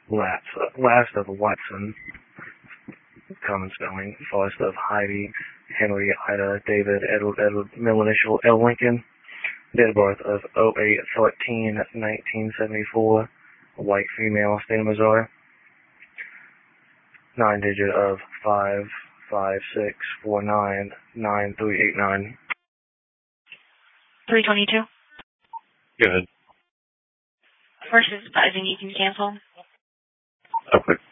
Last of Watson, common spelling. First of Heidi, Henry, Ida, David, Edward, middle initial L. Lincoln. Date of birth of 08/13/1974. White female, state of Missouri. 9-digit of 556499389. 322. Go ahead. First is advising you can cancel. Okay.